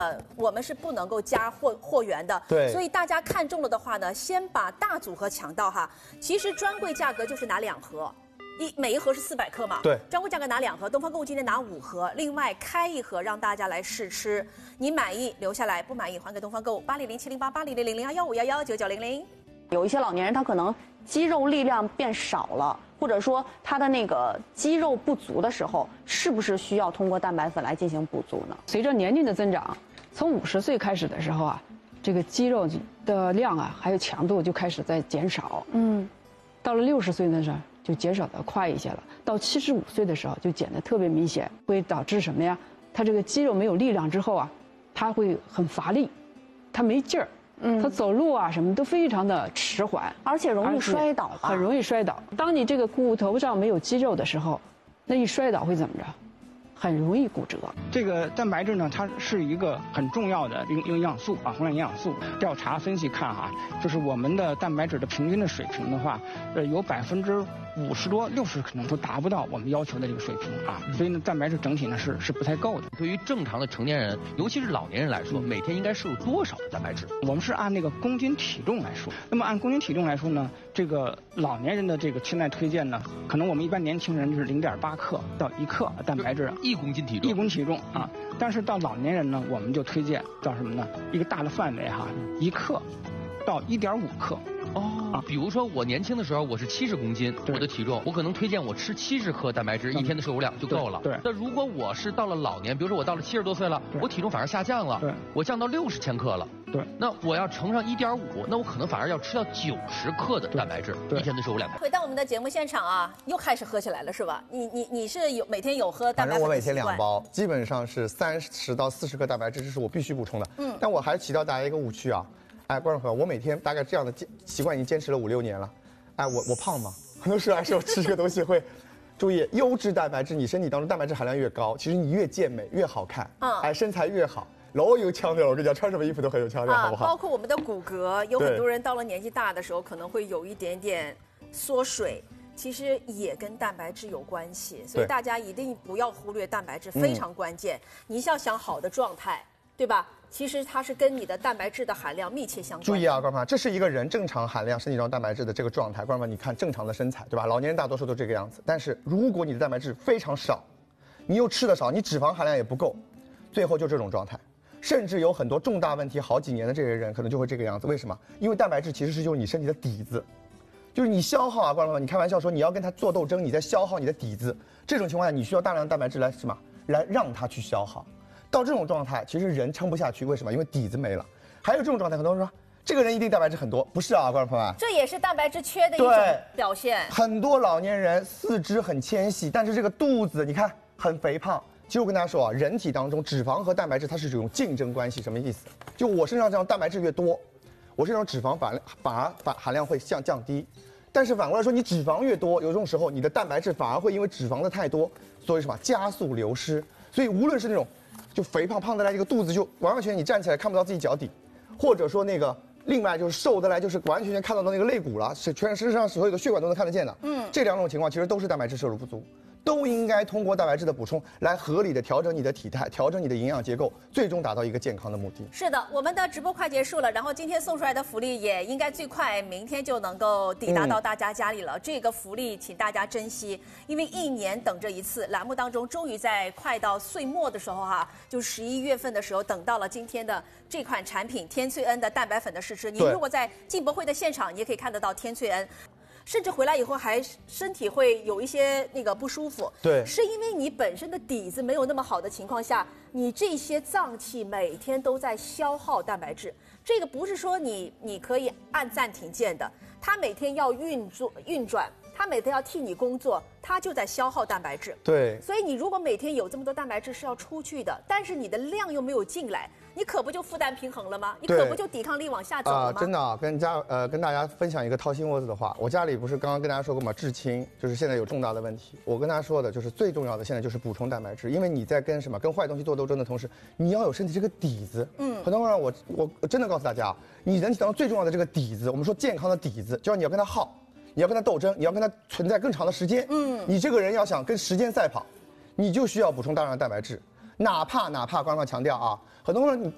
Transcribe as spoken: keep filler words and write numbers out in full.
呃，我们是不能够加货货源的， 对， 所以大家看中了的话呢，先把大组合抢到哈。其实专柜价格就是拿两盒，一每一盒是四百克嘛， 对， 专柜价格拿两盒，东方购物今天拿五盒，另外开一盒让大家来试吃，你满意留下来，不满意还给东方购物八零零七零八八零零零零二幺五幺幺九九零零。 有一些老年人他可能肌肉力量变少了，或者说他的那个肌肉不足的时候，是不是需要通过蛋白粉来进行补足呢？ 随着年龄的增长。 从五十岁开始的时候啊，这个肌肉的量啊，还有强度就开始在减少。嗯，到了六十岁的时候就减少的快一些了，到七十五岁的时候就减得特别明显，会导致什么呀？他这个肌肉没有力量之后啊，他会很乏力，他没劲儿。嗯，他走路啊什么都非常的迟缓， 而且容易摔倒， 很容易摔倒。当你这个骨头上没有肌肉的时候，那一摔倒会怎么着？ 很容易骨折。 这个蛋白质呢，它是一个很重要的营营养素啊，宏量营养素。调查分析看哈、啊，就是我们的蛋白质的平均的水平的话，呃，有百分之五十多、六十可能都达不到我们要求的这个水平啊。所以呢，蛋白质整体呢是是不太够的。 对于正常的成年人，尤其是老年人来说，每天应该摄入多少的蛋白质？ 我们是按那个公斤体重来说。那么按公斤体重来说呢，这个老年人的这个现在推荐呢，可能我们一般年轻人就是零点八克到一克蛋白质。 一公斤体重， 一公斤体重啊，但是到老年人呢，我们就推荐叫什么呢？一个大的范围哈，一克到一点五克。 哦，啊，比如说我年轻的时候我是七十公斤，我的体重，我可能推荐我吃七十克蛋白质，一天的摄入量就够了。 对。 那如果我是到了老年，比如说我到了七十多岁了，我体重反而下降了， 对， 我降到六十千克了。 对， 那我要乘上一点五，那我可能反而要吃到九十克的蛋白质，一天的摄入量。 回到我们的节目现场啊，又开始喝起来了是吧？你你你是有每天有喝蛋白粉的习惯？ 反正我每天两包，基本上是三十到四十克蛋白质，这是我必须补充的。嗯，但我还是提到大家一个误区啊，哎，观众朋友，我每天大概这样的习惯已经坚持了五六年了。哎，我我胖吗？很多时候还是我吃这个东西会。 注意，优质蛋白质，你身体当中蛋白质含量越高，其实你越健美越好看，嗯，哎，身材越好。 老有腔调了，我跟你讲，穿什么衣服都很有腔调，好不好？ 包括我们的骨骼，有很多人到了年纪大的时候，可能会有一点点缩水，其实也跟蛋白质有关系，所以大家一定不要忽略蛋白质，非常关键。你要想好的状态，对吧？其实它是跟你的蛋白质的含量密切相关。 注意啊，观众朋友，这是一个人正常含量身体中蛋白质的这个状态。观众朋友，你看正常的身材，对吧？老年人大多数都这个样子，但是如果你的蛋白质非常少，你又吃的少，你脂肪含量也不够，最后就这种状态。 甚至有很多重大问题，好几年的这些人可能就会这个样子。为什么？因为蛋白质其实是就是你身体的底子，就是你消耗啊，观众朋友，你开玩笑说你要跟它做斗争，你在消耗你的底子。这种情况下，你需要大量的蛋白质来什么？来让它去消耗。到这种状态，其实人撑不下去。为什么？因为底子没了。还有这种状态，很多人说这个人一定蛋白质很多，不是啊，观众朋友们。 这也是蛋白质缺的一种表现。 很多老年人四肢很纤细，但是这个肚子你看很肥胖。 其实我跟大家说啊，人体当中脂肪和蛋白质它是这种竞争关系，什么意思？就我身上这样蛋白质越多，我身上脂肪反反而反含量会降降低，但是反过来说，你脂肪越多，有这种时候你的蛋白质反而会因为脂肪的太多，所以什么加速流失。所以无论是那种就肥胖胖得来，这个肚子就完完全全你站起来看不到自己脚底，或者说那个另外就是瘦得来，就是完全全看到的那个肋骨了，是全身上所有的血管都能看得见的。嗯，这两种情况其实都是蛋白质摄入不足。 都应该通过蛋白质的补充来合理的调整你的体态，调整你的营养结构，最终达到一个健康的目的。 是的，我们的直播快结束了，然后今天送出来的福利也应该最快明天就能够抵达到大家家里了。嗯、这个福利请大家珍惜，因为一年等这一次，栏目当中终于在快到岁末的时候哈、啊，就十一月份的时候等到了今天的这款产品天翠恩的蛋白粉的试吃。您如果在进博会的现场，你也可以看得到天翠恩。 甚至回来以后还身体会有一些那个不舒服， 对， 是因为你本身的底子没有那么好的情况下，你这些脏器每天都在消耗蛋白质。这个不是说你你可以按暂停键的，它每天要运作运转，它每天要替你工作，它就在消耗蛋白质。 对， 所以你如果每天有这么多蛋白质是要出去的，但是你的量又没有进来。 你可不就负担平衡了吗？你可不就抵抗力往下走了吗？ 啊、呃，真的啊，跟家呃跟大家分享一个掏心窝子的话，我家里不是刚刚跟大家说过吗？至亲就是现在有重大的问题，我跟大家说的就是最重要的现在就是补充蛋白质，因为你在跟什么跟坏东西做斗争的同时，你要有身体这个底子。嗯，很多人我我我真的告诉大家，你人体当中最重要的这个底子，我们说健康的底子，就是你要跟它耗，你要跟它斗争，你要跟它存在更长的时间。嗯，你这个人要想跟时间赛跑，你就需要补充大量的蛋白质。 哪怕哪怕刚刚强调啊，很多人你